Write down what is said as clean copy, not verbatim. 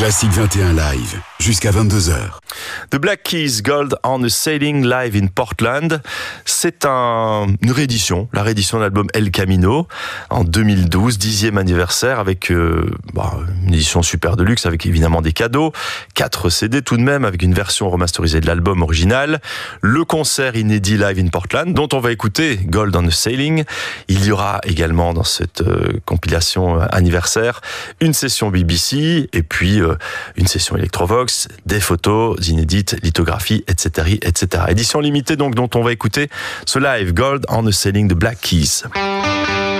Classique 21 live, jusqu'à 22h. The Black Keys, Gold on a Sailing live in Portland. C'est une réédition, la réédition de l'album El Camino en 2012, 10e anniversaire, avec une édition super de luxe, avec évidemment des cadeaux, 4 CD tout de même, avec une version remasterisée de l'album original, le concert inédit live in Portland, dont on va écouter Gold on a Sailing. Il y aura également dans cette compilation anniversaire une session BBC, et puis une session Electrovox, des photos inédites, lithographies, etc., etc. Édition limitée donc, dont on va écouter ce live Gold on a Sailing de Black Keys.